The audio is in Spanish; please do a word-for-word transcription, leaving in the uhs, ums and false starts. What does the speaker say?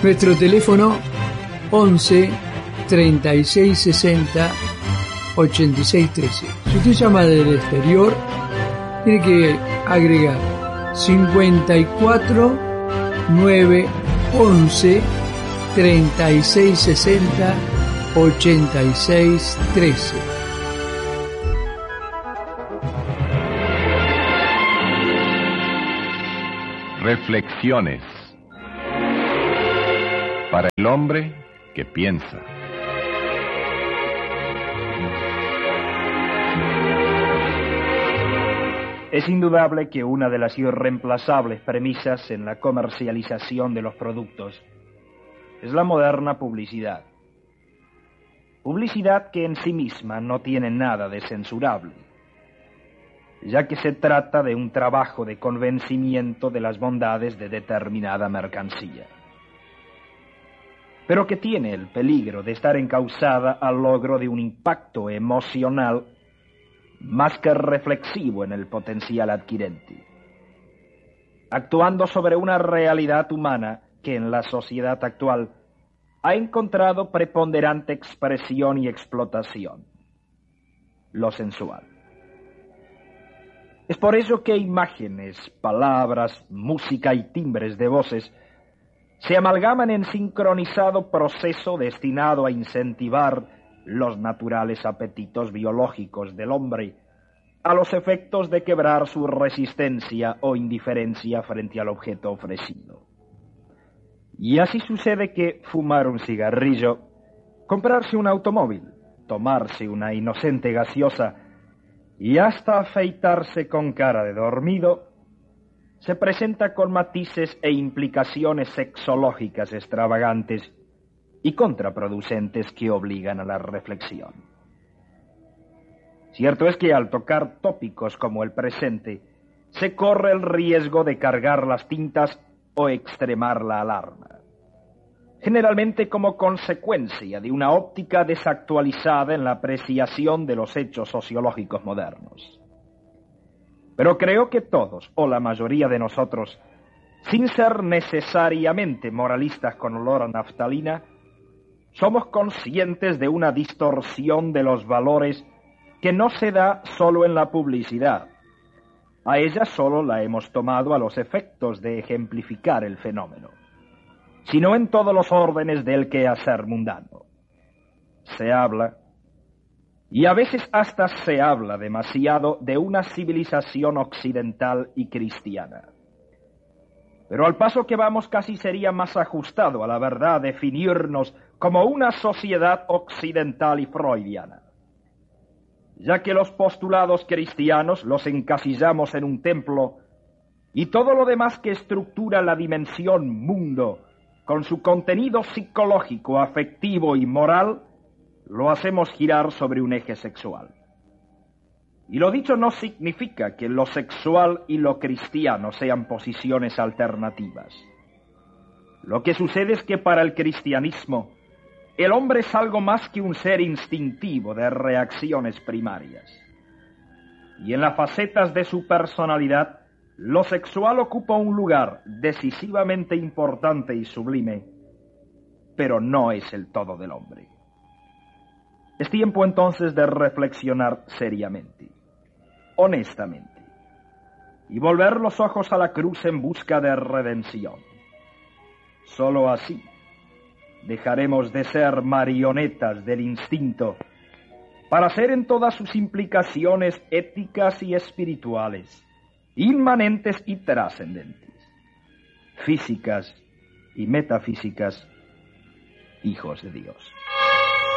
Nuestro teléfono once treinta y seis sesenta ochenta y seis trece. Si usted llama del exterior, tiene que agregar cincuenta y cuatro nueve once treinta y seis sesenta ochenta y seis trece. Reflexiones para el hombre que piensa. Es indudable que una de las irreemplazables premisas en la comercialización de los productos es la moderna publicidad. Publicidad que en sí misma no tiene nada de censurable, ya que se trata de un trabajo de convencimiento de las bondades de determinada mercancía, pero que tiene el peligro de estar encauzada al logro de un impacto emocional más que reflexivo en el potencial adquirente, actuando sobre una realidad humana que en la sociedad actual ha encontrado preponderante expresión y explotación: lo sensual. Es por eso que imágenes, palabras, música y timbres de voces se amalgaman en sincronizado proceso destinado a incentivar los naturales apetitos biológicos del hombre a los efectos de quebrar su resistencia o indiferencia frente al objeto ofrecido. Y así sucede que fumar un cigarrillo, comprarse un automóvil, tomarse una inocente gaseosa y hasta afeitarse con cara de dormido se presenta con matices e implicaciones sexológicas extravagantes y contraproducentes que obligan a la reflexión. Cierto es que al tocar tópicos como el presente, se corre el riesgo de cargar las tintas o extremar la alarma, generalmente como consecuencia de una óptica desactualizada en la apreciación de los hechos sociológicos modernos. Pero creo que todos, o la mayoría de nosotros, sin ser necesariamente moralistas con olor a naftalina, somos conscientes de una distorsión de los valores que no se da solo en la publicidad. A ella solo la hemos tomado a los efectos de ejemplificar el fenómeno, sino en todos los órdenes del quehacer mundano. Se habla, y a veces hasta se habla demasiado, de una civilización occidental y cristiana. Pero al paso que vamos casi sería más ajustado a la verdad definirnos como una sociedad occidental y freudiana, ya que los postulados cristianos los encasillamos en un templo y todo lo demás que estructura la dimensión mundo con su contenido psicológico, afectivo y moral, lo hacemos girar sobre un eje sexual. Y lo dicho no significa que lo sexual y lo cristiano sean posiciones alternativas. Lo que sucede es que para el cristianismo, el hombre es algo más que un ser instintivo de reacciones primarias. Y en las facetas de su personalidad, lo sexual ocupa un lugar decisivamente importante y sublime, pero no es el todo del hombre. Es tiempo entonces de reflexionar seriamente, honestamente, y volver los ojos a la cruz en busca de redención. Solo así dejaremos de ser marionetas del instinto para ser en todas sus implicaciones éticas y espirituales, inmanentes y trascendentes, físicas y metafísicas, hijos de Dios.